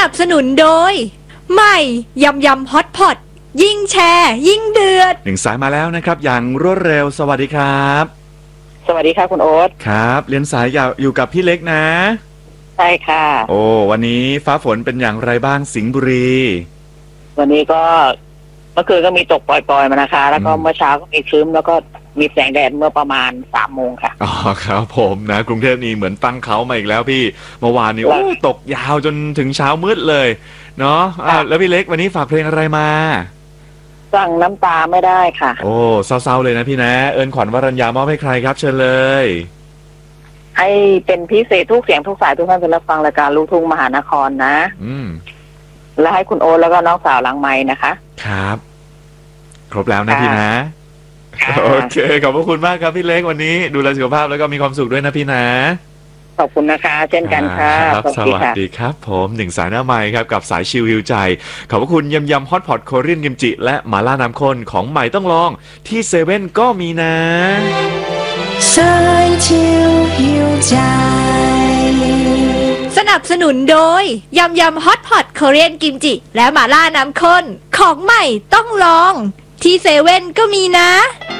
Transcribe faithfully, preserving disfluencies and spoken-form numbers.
นับสนุนโดยใหม่ยำยำฮอตพอตยิ่งแชร์ยิ่งเดือดหนึ่งสายมาแล้วนะครับอย่างรวดเร็วสวัสดีครับสวัสดีค่ะคุณโอ๊ตครับเรียนสายอยู่กับพี่เล็กนะใช่ค่ะโอ้วันนี้ฟ้าฝนเป็นอย่างไรบ้างสิงห์บุรีวันนี้ก็เมื่อคืนก็มีตกปล่อยๆมานะคะแล้วก็เมื่อเช้าก็มีครึ้มแล้วก็มีแสงแดดเมื่อประมาณสามโมงค่ะอ๋อครับผมนะกรุงเทพนี่เหมือนตั้งเขามาอีกแล้วพี่เมื่อวานนี้โอ้ตกยาวจนถึงเช้ามืดเลยเนาะอ่าแล้วพี่เล็กวันนี้ฝากเพลงอะไรมาสั่งน้ำตาไม่ได้ค่ะโอ้เศร้าๆเลยนะพี่นะเอิญขวัญวรัญญามอบให้ใครครับเชิญเลยให้เป็นพิเศษทุกเสียงทุกสายทุกท่านที่รับฟังรายการลูกทุ่งมหานครนะอืมและให้คุณโอ๊ตแล้วก็น้องสาวหลังไม้นะคะครับครบแล้วนะพี่นะโอเคขอบพระคุณมากครับพี่เล็กวันนี้ดูแลสุขภาพแล้วก็มีความสุขด้วยนะพี่นะขอบคุณนะคะเช่นกันค่ะสวัสดีครับผมหนึ่งสายหน้าไมค์ครับกับสายชิลฮิวใจขอบพระคุณยำยำฮอตพอตโคเรียนกิมจิและหม่าล่าน้ำข้นของใหม่ต้องลองที่เซเว่นก็มีนะสายชิลฮิวใจสนับสนุนโดยยำยำฮอตพอตโคเรียนกิมจิและหม่าล่าน้ำข้นของใหม่ต้องลองที่เซเว่นก็มีนะ